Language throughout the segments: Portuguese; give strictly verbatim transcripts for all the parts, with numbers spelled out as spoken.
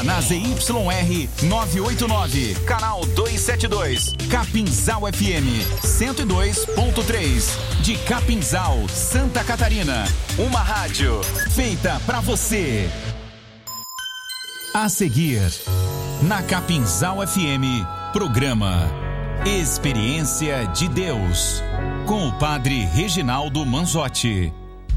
Está na Z Y R novecentos e oitenta e nove, canal duzentos e setenta e dois, Capinzal F M cento e dois ponto três, de Capinzal, Santa Catarina. Uma rádio feita pra você. A seguir, na Capinzal F M, programa Experiência de Deus, com o padre Reginaldo Manzotti.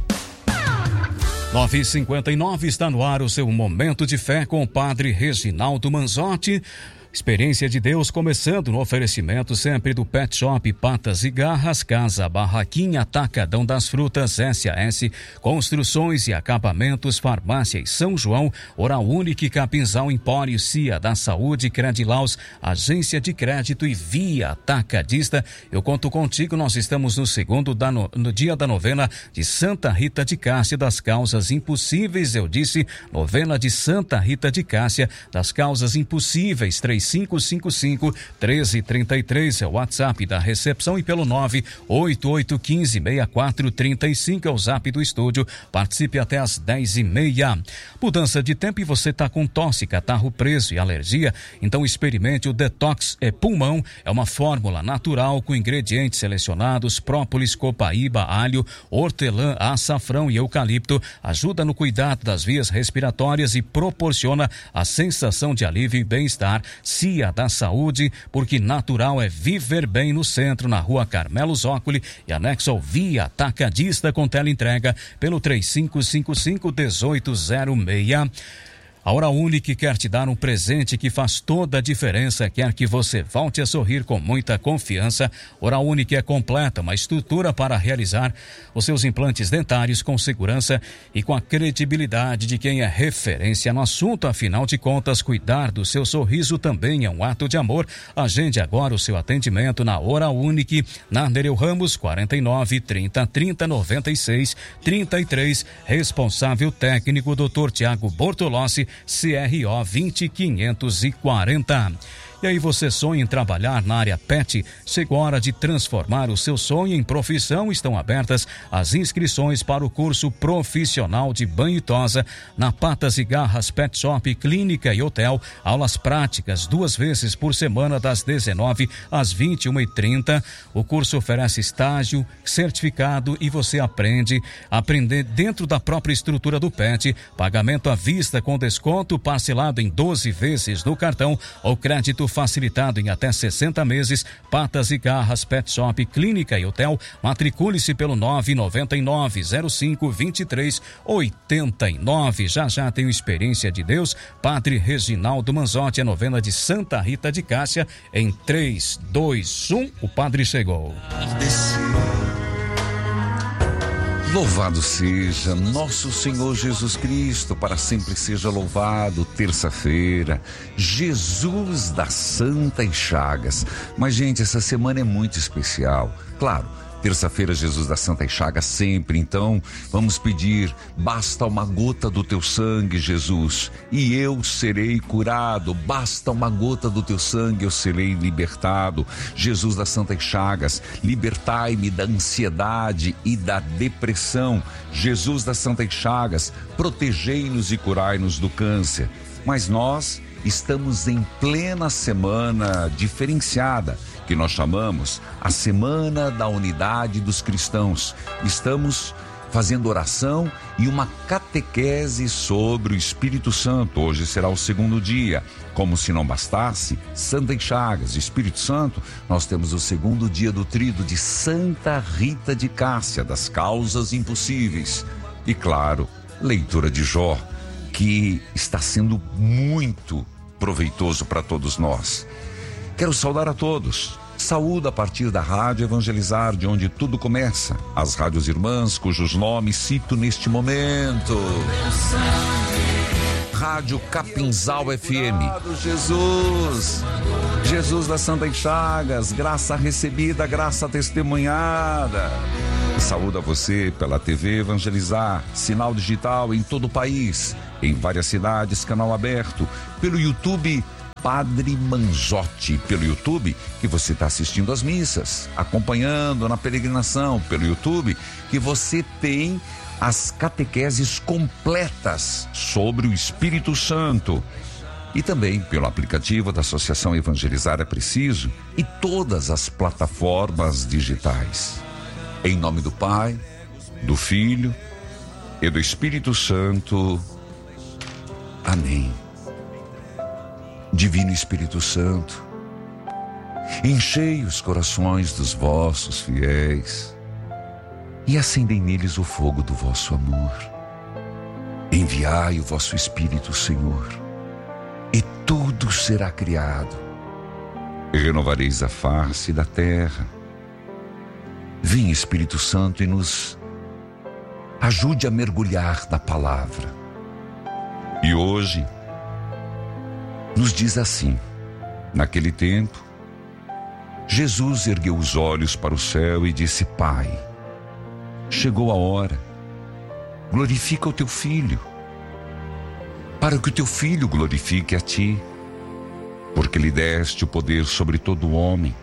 nove e cinquenta e nove, está no ar o seu Momento de Fé com o padre Reginaldo Manzotti. Experiência de Deus começando no oferecimento sempre do Pet Shop Patas e Garras, Casa Barraquinha, Atacadão das Frutas, S A S, Construções e Acabamentos, Farmácia e São João, Oral Unique, Capinzal, Empório, Cia da Saúde, Credilaus, Agência de Crédito e Via Atacadista. Eu conto contigo, nós estamos no segundo da no, no dia da novena de Santa Rita de Cássia das Causas Impossíveis. Eu disse novena de Santa Rita de Cássia das Causas Impossíveis. Três cinco cinco cinco, um três três três é o WhatsApp da recepção e pelo nove oito oito um cinco, seis quatro três cinco é o Zap do estúdio. Participe até às dez e meia. Mudança de tempo e você está com tosse, catarro preso e alergia? Então experimente o Detox é Pulmão. É uma fórmula natural com ingredientes selecionados: própolis, copaíba, alho, hortelã, açafrão e eucalipto. Ajuda no cuidado das vias respiratórias e proporciona a sensação de alívio e bem-estar. Cia da Saúde, porque natural é viver bem, no centro, na rua Carmelo Zócoli e anexo ao Via Atacadista, com teleentrega pelo três cinco cinco cinco, um oito zero seis. A Oral Unique quer te dar um presente que faz toda a diferença, quer que você volte a sorrir com muita confiança. Oral Unique é completa, uma estrutura para realizar os seus implantes dentários com segurança e com a credibilidade de quem é referência no assunto. Afinal de contas, cuidar do seu sorriso também é um ato de amor. Agende agora o seu atendimento na Oral Unique, na Nereu Ramos, quarenta e nove, trinta, trinta, noventa e seis, trinta e três. Responsável técnico, doutor Tiago Bortolossi, C R O vinte mil quinhentos e quarenta. E aí, você sonha em trabalhar na área pet? Chegou a hora de transformar o seu sonho em profissão. Estão abertas as inscrições para o curso profissional de banho e tosa na Patas e Garras Pet Shop, Clínica e Hotel. Aulas práticas duas vezes por semana, das dezenove às vinte e uma e trinta. O curso oferece estágio, certificado e você aprende a aprender dentro da própria estrutura do pet. Pagamento à vista com desconto, parcelado em doze vezes no cartão ou crédito facilitado em até sessenta meses. Patas e Garras Pet Shop, Clínica e Hotel. Matricule-se pelo nove nove nove, zero cinco, dois três oito nove. Já já tenho Experiência de Deus. Padre Reginaldo Manzotti, a novena de Santa Rita de Cássia. Em três, dois, um, o padre chegou. Louvado seja nosso Senhor Jesus Cristo, para sempre seja louvado. Terça-feira, Jesus das Santas Chagas. Mas, gente, essa semana é muito especial. Claro, terça-feira, Jesus das Santas Chagas sempre. Então, vamos pedir: basta uma gota do teu sangue, Jesus, e eu serei curado. Basta uma gota do teu sangue, eu serei libertado. Jesus das Santas Chagas, libertai-me da ansiedade e da depressão. Jesus das Santas Chagas, protegei-nos e curai-nos do câncer. Mas nós estamos em plena semana diferenciada, que nós chamamos a Semana da Unidade dos Cristãos. Estamos fazendo oração e uma catequese sobre o Espírito Santo. Hoje será o segundo dia. Como se não bastasse Santas Chagas, Espírito Santo, nós temos o segundo dia do trido de Santa Rita de Cássia, das Causas Impossíveis. E claro, leitura de Jó, que está sendo muito proveitoso para todos nós. Quero saudar a todos. Saúde a partir da Rádio Evangelizar, de onde tudo começa. As rádios irmãs, cujos nomes cito neste momento. Rádio Capinzal F M. Jesus, Jesus das Santas Chagas, graça recebida, graça testemunhada. Saúde a você pela T V Evangelizar, sinal digital em todo o país, em várias cidades, canal aberto, pelo YouTube Padre Manzotti, pelo YouTube, que você está assistindo às missas, acompanhando na peregrinação, pelo YouTube, que você tem as catequeses completas sobre o Espírito Santo. e também pelo aplicativo da Associação Evangelizar é Preciso e todas as plataformas digitais. Em nome do Pai, do Filho e do Espírito Santo. Amém. Divino Espírito Santo, enchei os corações dos vossos fiéis e acendei neles o fogo do vosso amor. Enviai o vosso Espírito, Senhor, e tudo será criado, e renovareis a face da terra. Vem, Espírito Santo, e nos ajude a mergulhar na palavra. E hoje nos diz assim: naquele tempo, Jesus ergueu os olhos para o céu e disse: Pai, chegou a hora, glorifica o teu Filho, para que o teu Filho glorifique a ti, porque lhe deste o poder sobre todo homem.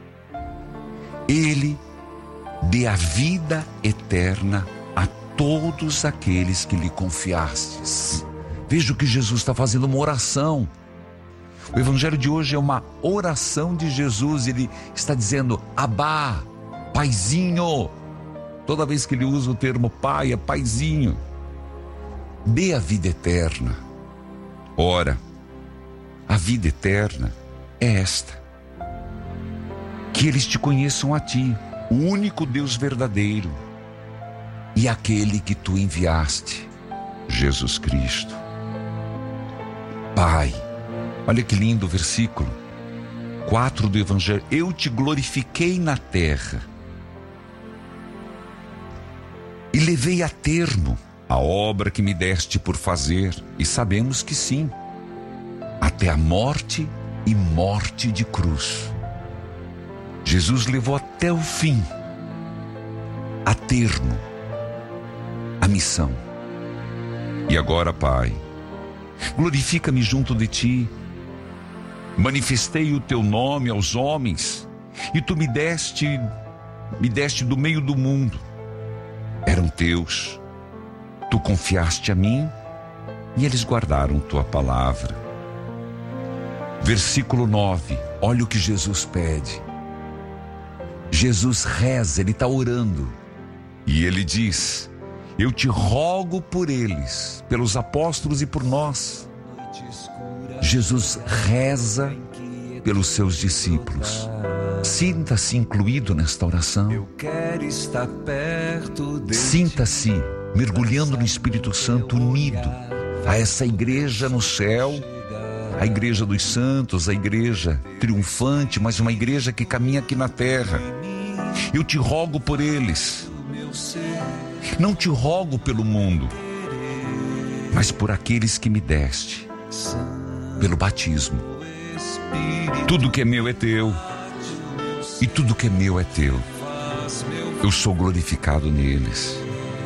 Ele dê a vida eterna a todos aqueles que lhe confiastes. Veja que Jesus está fazendo uma oração. O evangelho de hoje é uma oração de Jesus. Ele está dizendo: Abá, paizinho. Toda vez que ele usa o termo pai, é paizinho. Dê a vida eterna. Ora, a vida eterna é esta: que eles te conheçam a ti, o único Deus verdadeiro, e aquele que tu enviaste, Jesus Cristo. Pai, olha que lindo o versículo quatro do Evangelho: eu te glorifiquei na terra e levei a termo a obra que me deste por fazer. E sabemos que sim, até a morte e morte de cruz. Jesus levou até o fim, a termo, a missão. E agora, Pai, glorifica-me junto de ti. Manifestei o teu nome aos homens, e tu me deste, me deste do meio do mundo. Eram teus, tu confiaste a mim, e eles guardaram tua palavra. Versículo nove, olha o que Jesus pede. Jesus reza, ele está orando, e ele diz: eu te rogo por eles, pelos apóstolos e por nós. Jesus reza pelos seus discípulos. Sinta-se incluído nesta oração. Sinta-se mergulhando no Espírito Santo, unido a essa igreja no céu, a igreja dos santos, a igreja triunfante, mas uma igreja que caminha aqui na terra. Eu te rogo por eles. Não te rogo pelo mundo, mas por aqueles que me deste, pelo batismo. Tudo que é meu é teu, e tudo que é meu é teu. Eu sou glorificado neles.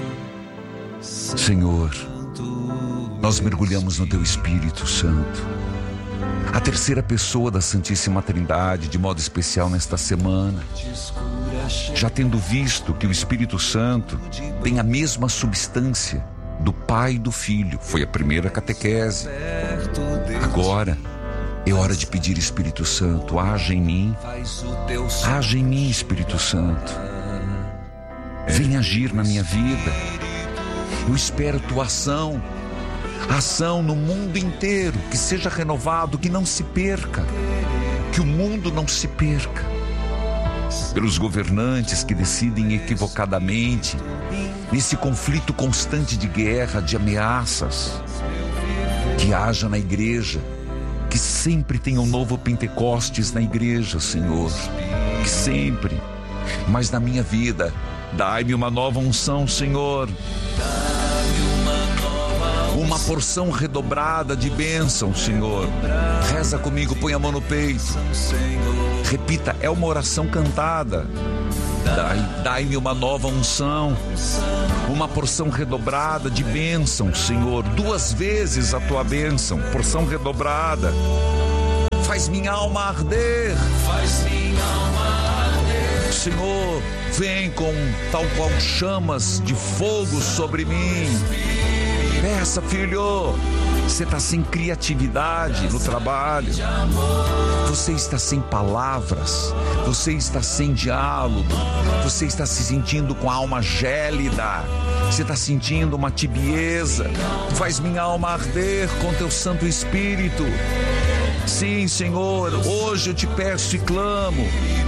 Senhor, nós mergulhamos no teu Espírito Santo, a terceira pessoa da Santíssima Trindade, de modo especial nesta semana, já tendo visto que o Espírito Santo tem a mesma substância do Pai e do Filho. Foi a primeira catequese. Agora é hora de pedir: Espírito Santo, haja em mim. Haja em mim, Espírito Santo. Vem agir na minha vida. Eu espero tua ação. Ação no mundo inteiro, que seja renovado, que não se perca, que o mundo não se perca pelos governantes que decidem equivocadamente, nesse conflito constante de guerra, de ameaças. Que haja na igreja, que sempre tenha um novo Pentecostes na igreja, Senhor, que sempre. Mas na minha vida, dai-me uma nova unção, Senhor, uma porção redobrada de bênção, Senhor. Reza comigo, põe a mão no peito, repita, é uma oração cantada. Dai, dai-me uma nova unção, uma porção redobrada de bênção, Senhor. Duas vezes a tua bênção, porção redobrada. Faz minha alma arder, faz minha alma arder. Senhor, vem com tal qual chamas de fogo sobre mim. Peça, filho, Você está sem criatividade no trabalho. Você está sem palavras. Você está sem diálogo. Você está se sentindo com a alma gélida. Você está sentindo uma tibieza. Faz minha alma arder com teu Santo Espírito. Sim, Senhor, hoje eu te peço e clamo.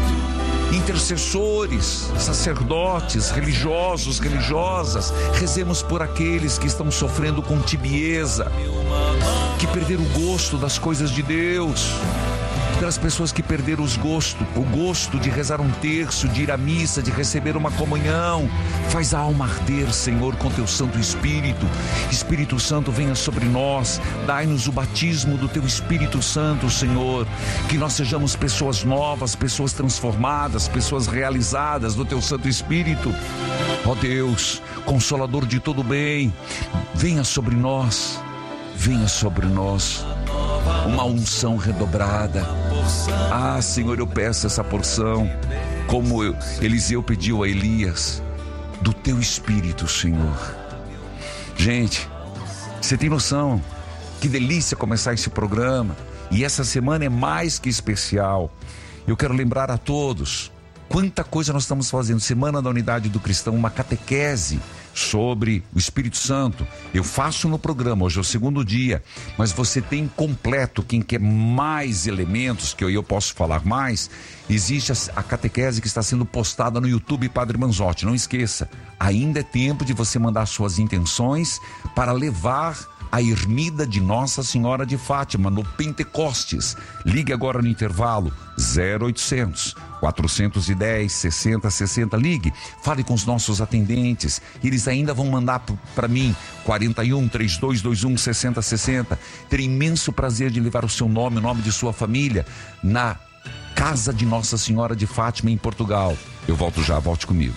Intercessores, sacerdotes, religiosos, religiosas, rezemos por aqueles que estão sofrendo com tibieza, que perderam o gosto das coisas de Deus, pelas pessoas que perderam os gosto, o gosto de rezar um terço, de ir à missa, de receber uma comunhão. Faz a alma arder, Senhor, com teu Santo Espírito. Espírito Santo, venha sobre nós, dai-nos o batismo do teu Espírito Santo, Senhor, que nós sejamos pessoas novas, pessoas transformadas, pessoas realizadas do teu Santo Espírito. Ó Deus, Consolador de todo bem, venha sobre nós, venha sobre nós, uma unção redobrada. Ah, Senhor, eu peço essa porção, como eu, Eliseu pediu a Elias, do teu Espírito, Senhor. Gente, você tem noção? Que delícia começar esse programa. E essa semana é mais que especial. Eu quero lembrar a todos quanta coisa nós estamos fazendo. Semana da Unidade do Cristão, uma catequese sobre o Espírito Santo. Eu faço no programa, hoje é o segundo dia, mas você tem completo. Quem quer mais elementos, que eu, eu posso falar mais, existe a, a catequese que está sendo postada no YouTube Padre Manzotti. Não esqueça, ainda é tempo de você mandar suas intenções para levar a ermida de Nossa Senhora de Fátima no Pentecostes. Ligue agora no intervalo zero oitocentos, quatrocentos e dez, sessenta sessenta. Ligue, fale com os nossos atendentes. Eles ainda vão mandar para mim quarenta e um, trinta e dois, vinte e um, sessenta sessenta. Terei imenso prazer de levar o seu nome, o nome de sua família na Casa de Nossa Senhora de Fátima em Portugal. Eu volto já, volte comigo.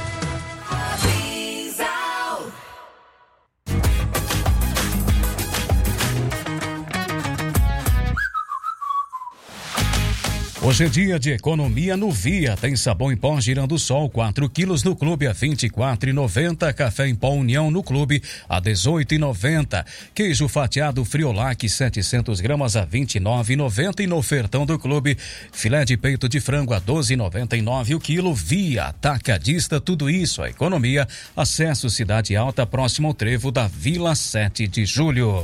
Hoje é dia de economia no Via. Tem sabão em pó Girando Sol, quatro quilos no clube a vinte e quatro reais e noventa centavos. Café em pó União no clube a dezoito reais e noventa centavos. Queijo fatiado Friolac setecentos gramas a vinte e nove reais e noventa centavos. E no ofertão do clube, filé de peito de frango a doze reais e noventa e nove centavos o quilo. Via Atacadista, tudo isso, a economia. Acesso Cidade Alta, próximo ao trevo da Vila sete de julho.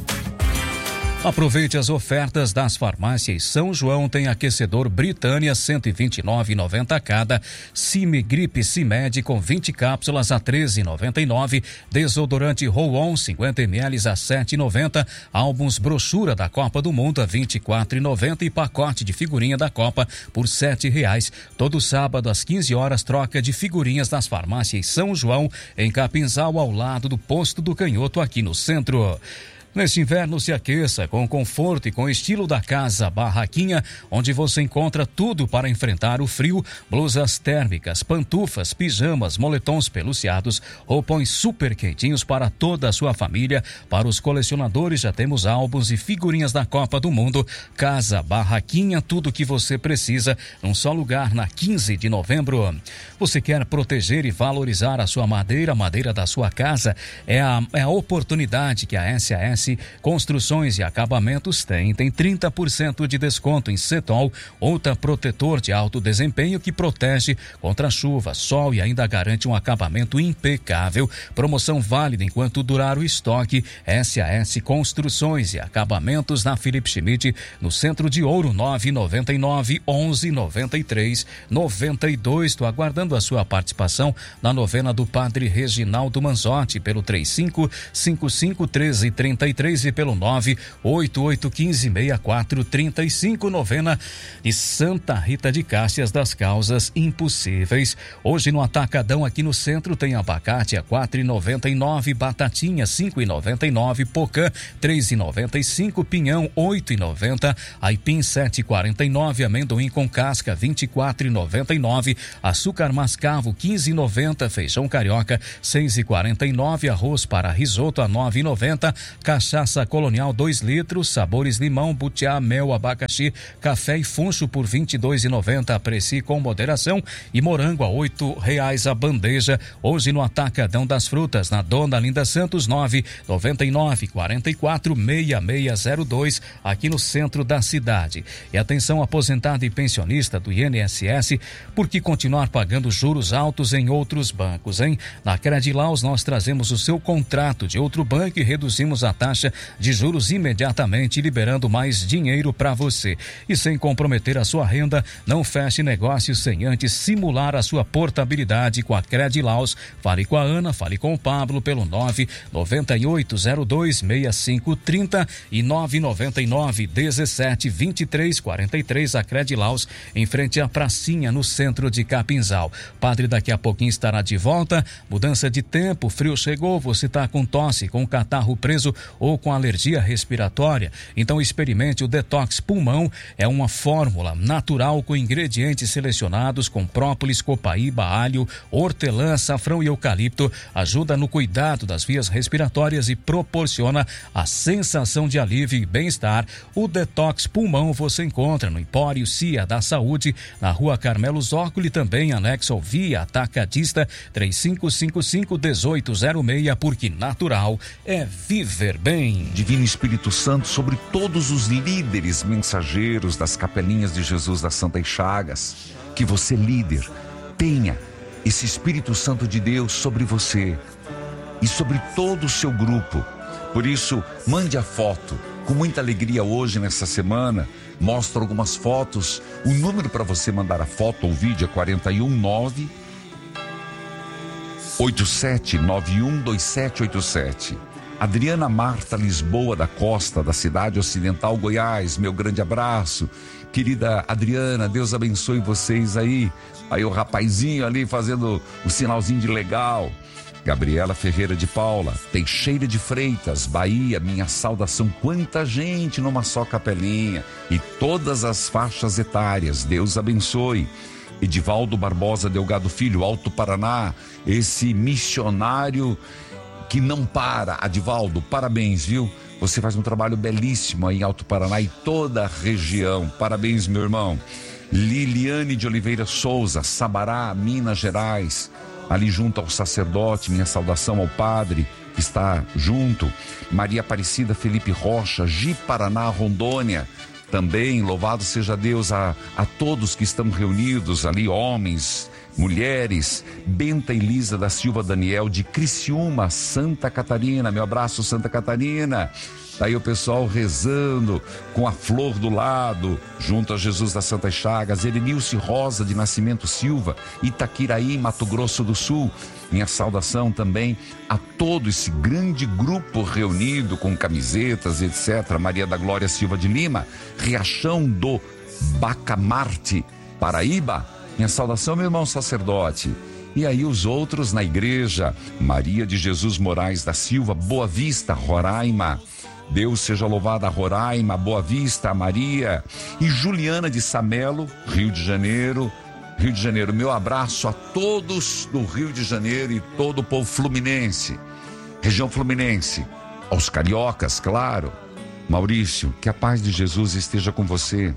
Aproveite as ofertas das farmácias São João. Tem aquecedor Britânia cento e vinte e nove reais e noventa centavos cada, Cimigripe Cimed com vinte cápsulas a treze reais e noventa e nove centavos, desodorante Roll-On cinquenta mililitros a sete reais e noventa centavos, álbuns brochura da Copa do Mundo a vinte e quatro reais e noventa centavos e pacote de figurinha da Copa por sete reais. Todo sábado às quinze horas, troca de figurinhas das farmácias São João em Capinzal, ao lado do Posto do Canhoto, aqui no centro. Neste inverno, se aqueça com conforto e com estilo da Casa Barraquinha, onde você encontra tudo para enfrentar o frio: blusas térmicas, pantufas, pijamas, moletons peluciados, roupões super quentinhos para toda a sua família. Para os colecionadores, já temos álbuns e figurinhas da Copa do Mundo. Casa Barraquinha, tudo o que você precisa num só lugar, na quinze de novembro. Você quer proteger e valorizar a sua madeira, a madeira da sua casa? É a, é a oportunidade que a S A S Construções e Acabamentos tem. Tem trinta por cento de desconto em Setol, outra protetor de alto desempenho que protege contra chuva, sol e ainda garante um acabamento impecável. Promoção válida enquanto durar o estoque. S A S Construções e Acabamentos, na Felipe Schmidt, no Centro de Ouro, nove nove nove, onze, noventa e três, noventa e dois. Estou aguardando a sua participação na novena do Padre Reginaldo Manzotti pelo trinta e cinco, cinquenta e cinco, treze, trinta e três e pelo nove oito oito um cinco, seis quatro três cinco. Novena de Santa Rita de Cássia das Causas Impossíveis. Hoje no Atacadão aqui no centro tem abacate a quatro reais e noventa e nove centavos, batatinha cinco reais e noventa e nove centavos, pocã três reais e noventa e cinco centavos, pinhão oito reais e noventa centavos, aipim sete reais e quarenta e nove centavos, amendoim com casca vinte e quatro reais e noventa e nove centavos, açúcar mascavo quinze reais e noventa centavos, feijão carioca seis reais e quarenta e nove centavos, arroz para risoto a nove reais e noventa centavos, cachaça colonial dois litros, sabores limão, butiá, mel, abacaxi, café e funcho por vinte e dois reais e noventa centavos. Aprecie com moderação. E morango a oito reais a bandeja. Hoje no Atacadão das Frutas, na Dona Linda Santos, nove noventa e nove, quarenta e quatro, sessenta e seis zero dois, aqui no centro da cidade. E atenção, aposentado e pensionista do I N S S, por que continuar pagando juros altos em outros bancos, hein? Na Credilaus nós trazemos o seu contrato de outro banco e reduzimos a taxa de juros imediatamente, liberando mais dinheiro para você. E sem comprometer a sua renda, não feche negócios sem antes simular a sua portabilidade com a Credilaus. Fale com a Ana, fale com o Pablo pelo nove nove oito zero dois seis cinco três zero e nove nove nove dezessete vinte e três quarenta e três. A Credilaus, em frente à pracinha no centro de Capinzal. Padre daqui a pouquinho estará de volta. Mudança de tempo, frio chegou, você está com tosse, com catarro preso ou com alergia respiratória? Então experimente o Detox Pulmão. É uma fórmula natural com ingredientes selecionados com própolis, copaíba, alho, hortelã, açafrão e eucalipto. Ajuda no cuidado das vias respiratórias e proporciona a sensação de alívio e bem-estar. O Detox Pulmão você encontra no Empório Cia da Saúde, na Rua Carmelo Zócoli, também anexo ao Via Atacadista, três cinco cinco cinco, um oito zero seis, porque natural é viver bem. Divino Espírito Santo sobre todos os líderes mensageiros das capelinhas de Jesus das Santas Chagas, que você, líder, tenha esse Espírito Santo de Deus sobre você e sobre todo o seu grupo. Por isso, mande a foto. Com muita alegria hoje, nessa semana, mostro algumas fotos. O número para você mandar a foto ou vídeo é quatro um nove, oito sete nove um, dois sete oito sete. Adriana Marta Lisboa da Costa, da cidade ocidental Goiás, meu grande abraço. Querida Adriana, Deus abençoe vocês aí. Aí o rapazinho ali fazendo o sinalzinho de legal. Gabriela Ferreira de Paula, Teixeira de Freitas, Bahia, minha saudação. Quanta gente numa só capelinha e todas as faixas etárias, Deus abençoe. Edivaldo Barbosa Delgado Filho, Alto Paraná, esse missionário que não para. Adivaldo, parabéns, viu? Você faz um trabalho belíssimo aí em Alto Paraná e toda a região. Parabéns, meu irmão. Liliane de Oliveira Souza, Sabará, Minas Gerais, ali junto ao sacerdote, minha saudação ao padre que está junto. Maria Aparecida Felipe Rocha, Ji Paraná, Rondônia, também, louvado seja Deus a, a todos que estão reunidos ali, homens, mulheres. Benta Elisa da Silva Daniel, de Criciúma, Santa Catarina, meu abraço, Santa Catarina. Daí o pessoal rezando com a flor do lado, junto a Jesus das Santas Chagas. Elenilce Rosa de Nascimento Silva, Itaquiraí, Mato Grosso do Sul. Minha saudação também a todo esse grande grupo reunido com camisetas, etcétera. Maria da Glória Silva de Lima, Riachão do Bacamarte, Paraíba. Minha saudação, meu irmão sacerdote. E aí os outros na igreja, Maria de Jesus Moraes da Silva, Boa Vista, Roraima. Deus seja louvado, a Roraima, Boa Vista, a Maria. E Juliana de Samelo, Rio de Janeiro. Rio de Janeiro, meu abraço a todos do Rio de Janeiro e todo o povo fluminense, região fluminense, aos cariocas, claro. Maurício, que a paz de Jesus esteja com você.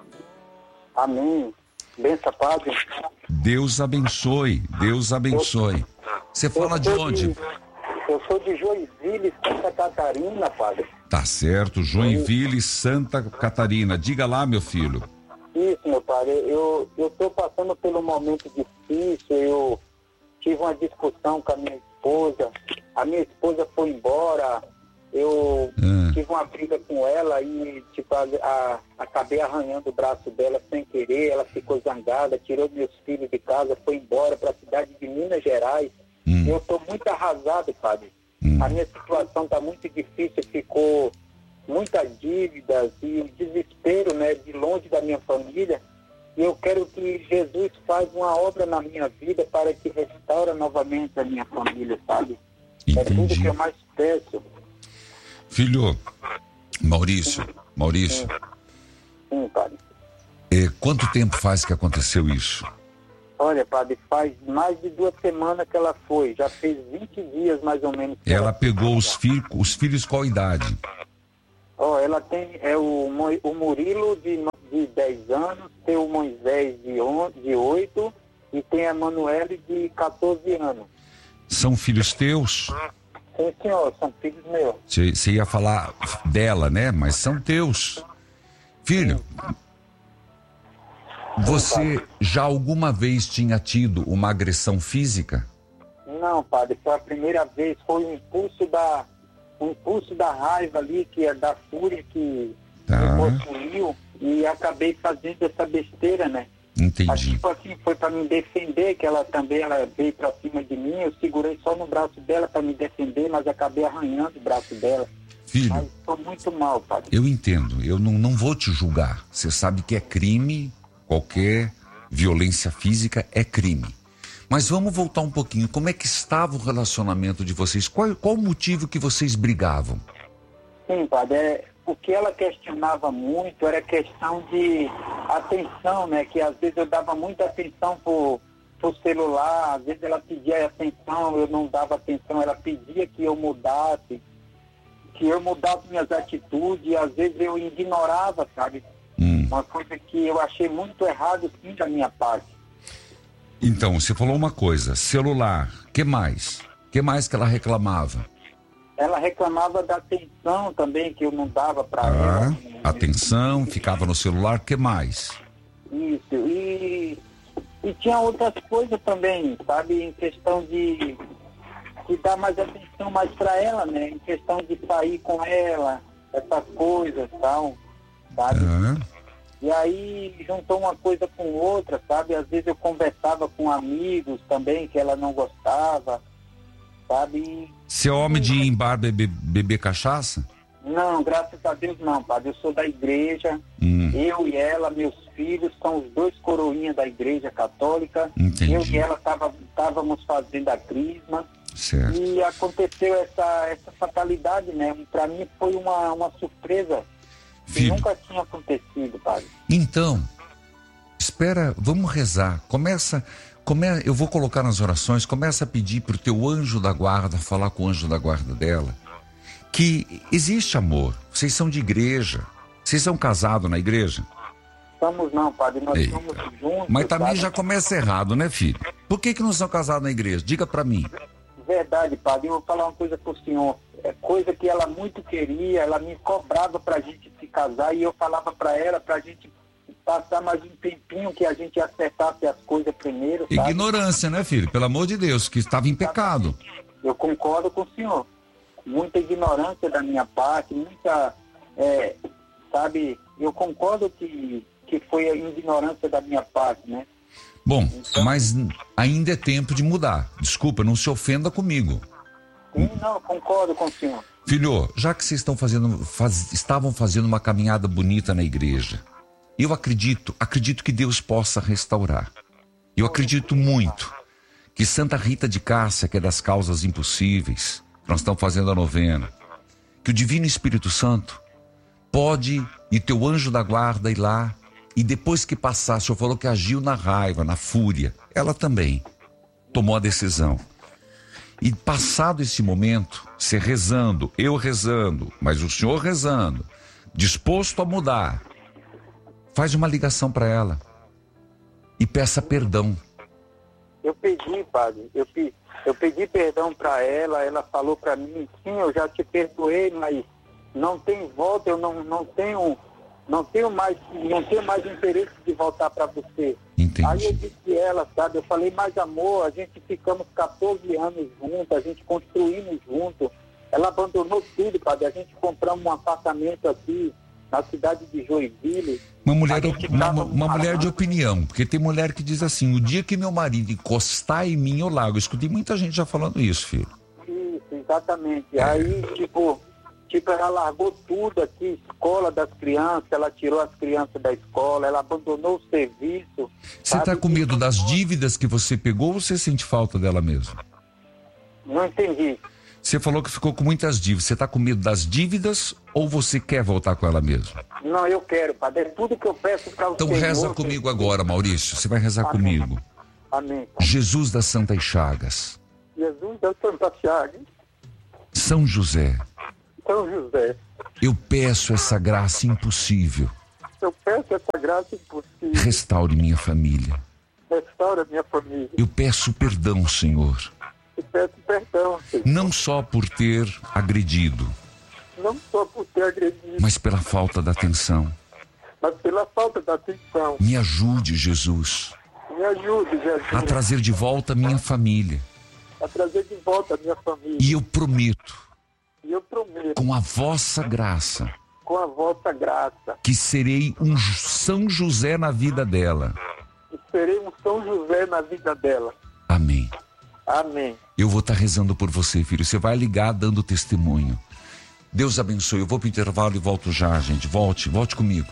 Amém. Benção, Padre. Deus abençoe, Deus abençoe. Você fala de onde? De, eu sou de Joinville, Santa Catarina, Padre. Tá certo, Joinville, Santa Catarina. Diga lá, meu filho. Isso, meu Padre. Eu eu tô passando por um momento difícil. Eu tive uma discussão com a minha esposa. A minha esposa foi embora. Eu ah. tive uma briga com ela e tipo, a, a, acabei arranhando o braço dela sem querer. Ela ficou zangada, tirou meus filhos de casa, foi embora para a cidade de Minas Gerais. Hum. Eu estou muito arrasado, Padre. Hum. A minha situação está muito difícil, ficou muitas dívidas e o desespero, né, de longe da minha família. E eu quero que Jesus faça uma obra na minha vida para que restaure novamente a minha família, sabe? Entendi. É tudo que eu mais peço. Filho, Maurício, Maurício. Sim, Sim, Padre. É, quanto tempo faz que aconteceu isso? Olha, padre, faz mais de duas semanas que ela foi, já fez vinte dias mais ou menos. Ela, ela pegou os, filhos, os filhos qual idade? Ó, oh, ela tem, é o, o Murilo de, de dez anos, tem o Moisés de, on, de oito e tem a Manuele de quatorze anos. São filhos teus? Sim, senhor, são filhos meus. Você ia falar dela, né? Mas são teus. Filho, você já alguma vez tinha tido uma agressão física? Não, padre, foi a primeira vez, foi o impulso da, o impulso da raiva ali, que é da fúria que tá. me possuiu, e acabei fazendo essa besteira, né? Entendi. Mas, tipo assim, foi para me defender, que ela também ela veio para cima de mim, eu segurei só no braço dela para me defender, mas acabei arranhando o braço dela. Filho, mas estou muito mal, padre. Eu entendo, eu não, não vou te julgar. Você sabe que é crime, qualquer violência física é crime. Mas vamos voltar um pouquinho, como é que estava o relacionamento de vocês? Qual, qual o motivo que vocês brigavam? Sim, padre, é... O que ela questionava muito era questão de atenção, né? Que às vezes eu dava muita atenção pro, pro celular, às vezes ela pedia atenção, eu não dava atenção, ela pedia que eu mudasse, que eu mudasse minhas atitudes, e às vezes eu ignorava, sabe? Hum. Uma coisa que eu achei muito errado, sim, da minha parte. Então, você falou uma coisa, celular, que mais? Que mais que ela reclamava? Ela reclamava da atenção também, que eu não dava para ah, ela. Atenção, ficava no celular, que mais? Isso, e, e tinha outras coisas também, sabe, em questão de, de dar mais atenção mais para ela, né, em questão de sair com ela, essas coisas e tal, sabe? Ah. E aí juntou uma coisa com outra, sabe, às vezes eu conversava com amigos também, que ela não gostava, sabe? Você é homem de ir em bar beber, beber cachaça? Não, graças a Deus não, padre. Eu sou da igreja, hum. eu e ela, meus filhos, são os dois coroinhas da igreja católica. Entendi. Eu e ela estávamos fazendo a crisma. Certo. E aconteceu essa, essa fatalidade, né? Para mim foi uma, uma surpresa que Filho. nunca tinha acontecido, padre. Então, espera, vamos rezar. Começa... Come, eu vou colocar nas orações, começa a pedir para o teu anjo da guarda, falar com o anjo da guarda dela, que existe amor, vocês são de igreja, vocês são casados na igreja? Estamos não, padre, nós Eita. somos juntos. Mas também sabe? Já começa errado, né, filho? Por que que não são casados na igreja? Diga para mim. Verdade, padre, eu vou falar uma coisa pro senhor, é coisa que ela muito queria, ela me cobrava pra gente se casar, e eu falava pra ela, pra gente passar mais um tempinho, que a gente acertasse as coisas primeiro, sabe? Ignorância, né, filho? Pelo amor de Deus, que estava em pecado. Eu concordo com o senhor. Muita ignorância da minha parte, muita, é, sabe, eu concordo que, que foi a ignorância da minha parte, né? Bom, então, mas ainda é tempo de mudar. Desculpa, não se ofenda comigo. Sim, não, concordo com o senhor. Filho, já que vocês estão fazendo, faz, estavam fazendo uma caminhada bonita na igreja, eu acredito, acredito que Deus possa restaurar. Eu acredito muito que Santa Rita de Cássia, que é das causas impossíveis, nós estamos fazendo a novena, que o Divino Espírito Santo pode, e teu anjo da guarda ir lá, e depois que passar, o senhor falou que agiu na raiva, na fúria, ela também tomou a decisão. E passado esse momento, você rezando, eu rezando, mas o senhor rezando, disposto a mudar, faz uma ligação para ela e peça perdão. Eu pedi, padre, eu, pe, eu pedi perdão para ela, ela falou para mim, sim, eu já te perdoei, mas não tem volta, eu não, não tenho, não tenho mais, não tenho mais interesse de voltar para você. Entendi. Aí eu disse a ela, sabe, eu falei, mais amor, a gente ficamos quatorze anos juntos, a gente construímos juntos, ela abandonou tudo, padre, a gente compramos um apartamento aqui na cidade de Joinville. Uma mulher, uma, uma mulher de opinião, porque tem mulher que diz assim, o dia que meu marido encostar em mim, eu largo. Eu escutei muita gente já falando isso, filho. Isso, exatamente. É. Aí, tipo, tipo, ela largou tudo aqui, escola das crianças, ela tirou as crianças da escola, ela abandonou o serviço. Você está com medo das dívidas que você pegou ou você sente falta dela mesmo? Não entendi. Você falou que ficou com muitas dívidas. Você está com medo das dívidas ou você quer voltar com ela mesmo? Não, eu quero, padre. É tudo que eu peço para o Então Senhor, reza comigo agora, Maurício. Você vai rezar ah, comigo. Amém, Pai. Jesus das Santas Chagas. Jesus das Santas Chagas. São José. São José. Eu peço essa graça impossível. Eu peço essa graça impossível. Restaure minha família. Restaura minha família. Eu peço perdão, Senhor. Eu peço perdão, Senhor. Não só por ter agredido. Não só por ter agredido. Mas pela falta da atenção. Mas pela falta da atenção. Me ajude, Jesus. Me ajude, Jesus. A trazer de volta minha família. A trazer de volta a minha família. E eu prometo. E eu prometo. Com a vossa graça. Com a vossa graça. Que serei um São José na vida dela. Que serei um São José na vida dela. Amém. Amém. Eu vou estar rezando por você, filho. Você vai ligar dando testemunho. Deus abençoe. Eu vou para o intervalo e volto já, gente. Volte, volte comigo.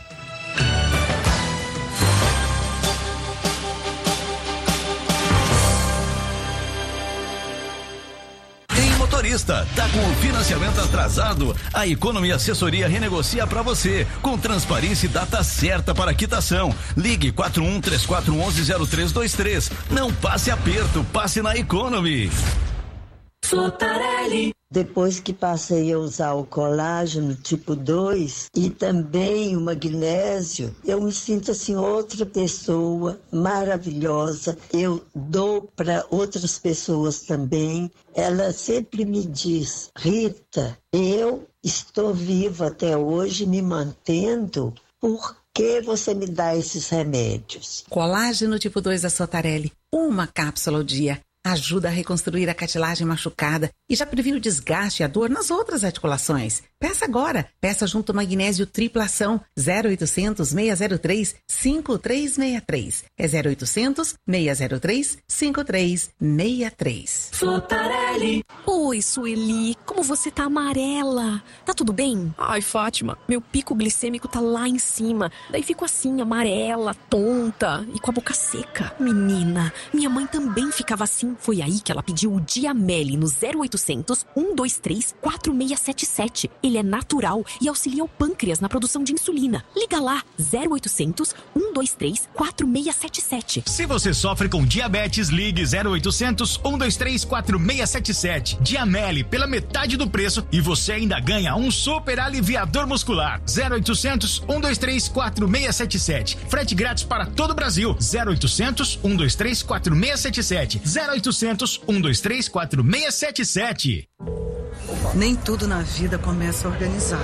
Motorista, tá com o financiamento atrasado? A Economy Assessoria renegocia para você, com transparência e data certa para quitação. Ligue quatro um três quatro um um zero três dois três. Não passe aperto, passe na Economy. Sotarelli. Depois que passei a usar o colágeno tipo dois e também o magnésio, eu me sinto assim outra pessoa maravilhosa. Eu dou para outras pessoas também. Ela sempre me diz: Rita, eu estou viva até hoje, me mantendo, por que você me dá esses remédios? Colágeno tipo dois da Sotarelli, uma cápsula ao dia. Ajuda a reconstruir a cartilagem machucada e já previne o desgaste e a dor nas outras articulações. Peça agora. Peça junto ao magnésio triplação zero oitocentos, seis zero três, cinco três seis três. É zero oitocentos, seis zero três, cinco três seis três. Sotarelli. Oi, Sueli. Como você tá amarela? Tá tudo bem? Ai, Fátima, meu pico glicêmico tá lá em cima. Daí fico assim, amarela, tonta e com a boca seca. Menina, minha mãe também ficava assim. Foi aí que ela pediu o Diamele no zero oitocentos, um dois três, quatro seis sete sete. Ele é natural e auxilia o pâncreas na produção de insulina. Liga lá, zero oitocentos, um dois três, quatro seis sete sete. Se você sofre com diabetes, ligue zero oitocentos, um dois três, quatro seis sete sete. Diamele pela metade do preço e você ainda ganha um super aliviador muscular. zero oitocentos, um dois três, quatro seis sete sete. Frete grátis para todo o Brasil. zero oitocentos, um dois três, quatro seis sete sete. zero oitocentos, um dois três, quatro seis sete sete. Nem tudo na vida começa organizado.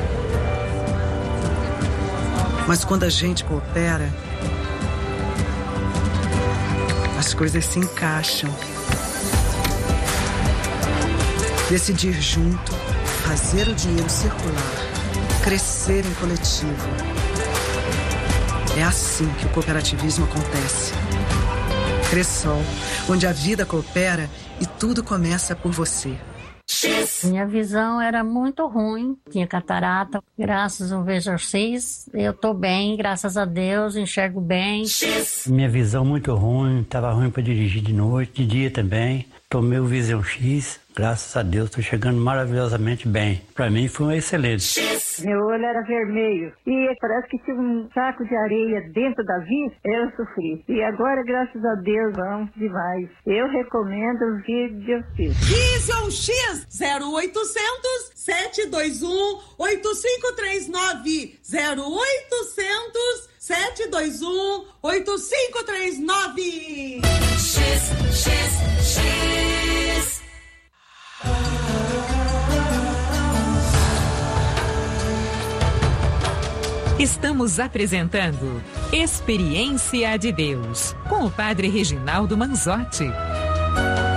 Mas quando a gente coopera, as coisas se encaixam. Decidir junto, fazer o dinheiro circular, crescer em coletivo. É assim que o cooperativismo acontece. Cressol, onde a vida coopera e tudo começa por você. Minha visão era muito ruim, tinha catarata. Graças ao exorcismo, eu tô bem, graças a Deus, enxergo bem. Minha visão muito ruim, estava ruim para dirigir de noite, de dia também. Tomei o Visão X, graças a Deus, estou chegando maravilhosamente bem. Para mim foi um excelente. Meu olho era vermelho e parece que tinha um saco de areia dentro da vista, eu sofri. E agora, graças a Deus, vamos demais. Eu recomendo o Visão X. Visão X, zero oitocentos, sete dois um, oito cinco três nove, zero oitocentos, sete dois um, oito cinco três nove. X, X, X. Estamos apresentando Experiência de Deus, com o Padre Reginaldo Manzotti.